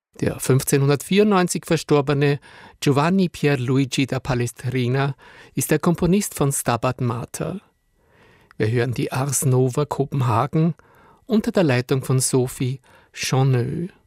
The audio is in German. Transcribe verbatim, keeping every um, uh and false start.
Der fünfzehnhundertvierundneunzig verstorbene Giovanni Pierluigi da Palestrina ist der Komponist von Stabat Mater. Wir hören die Ars Nova Kopenhagen unter der Leitung von Sophie Chaunneux.